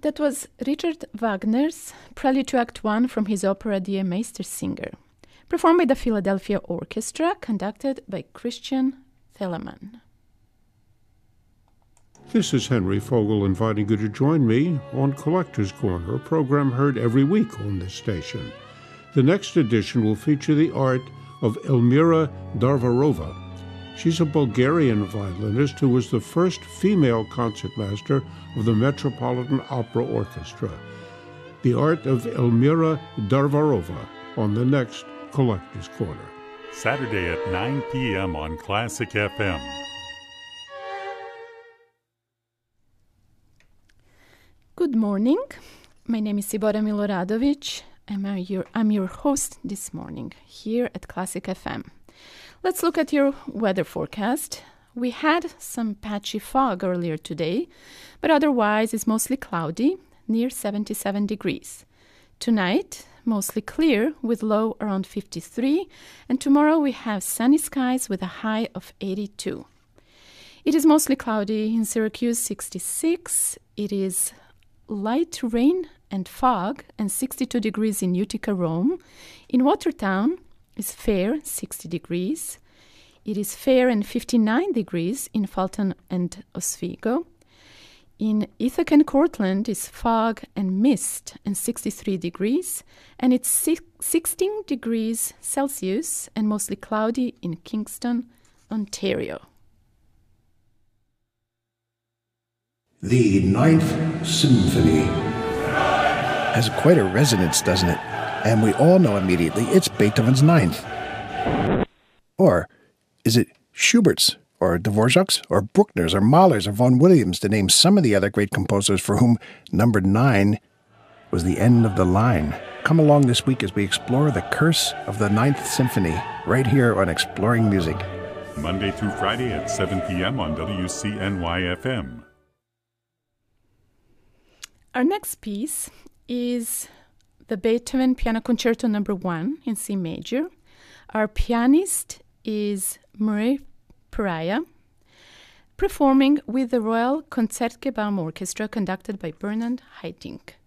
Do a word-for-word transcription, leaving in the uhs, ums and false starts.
That was Richard Wagner's Prelude to Act One from his opera Die Meistersinger, performed by the Philadelphia Orchestra, conducted by Christian Telemann. This is Henry Fogel inviting you to join me on Collector's Corner, a program heard every week on this station. The next edition will feature the art of Elmira Darvarova. She's a Bulgarian violinist who was the first female concertmaster of the Metropolitan Opera Orchestra. The art of Elmira Darvarova on the next Collector's Corner. Saturday at nine p.m. on Classic F M. Good morning. My name is Sibora Miloradovic. I'm your, I'm your host this morning here at Classic F M. Let's look at your weather forecast. We had some patchy fog earlier today, but otherwise it's mostly cloudy, near seventy-seven degrees. Tonight, mostly clear with low around fifty-three, and tomorrow we have sunny skies with a high of eighty-two. It is mostly cloudy in Syracuse, sixty-six. It is light rain and fog, and sixty-two degrees in Utica, Rome. In Watertown, is fair, sixty degrees. It is fair and fifty-nine degrees in Fulton and Oswego. In Ithaca and Cortland is fog and mist and sixty-three degrees. And it's sixteen degrees Celsius and mostly cloudy in Kingston, Ontario. The Ninth Symphony has quite a resonance, doesn't it? And we all know immediately it's Beethoven's Ninth. Or is it Schubert's, or Dvorak's, or Bruckner's, or Mahler's, or Vaughan Williams, to name some of the other great composers for whom number nine was the end of the line? Come along this week as we explore the curse of the Ninth Symphony, right here on Exploring Music. Monday through Friday at seven p.m. on W C N Y F M. Our next piece is the Beethoven Piano Concerto number one in C major. Our pianist is Murray Pariah, performing with the Royal Concertgebouw Orchestra conducted by Bernard Haitink.